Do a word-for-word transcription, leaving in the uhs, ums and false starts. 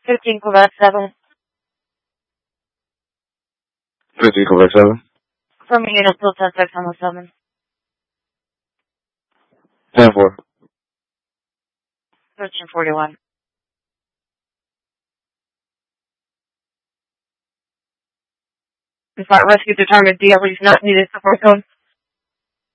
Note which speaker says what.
Speaker 1: fifteen Quebec seven.
Speaker 2: fifteen Quebec seven.
Speaker 1: From unit still ten six on the seven.
Speaker 2: ten four.
Speaker 1: thirteen forty-one. Rescue to target D L E is not needed support zone.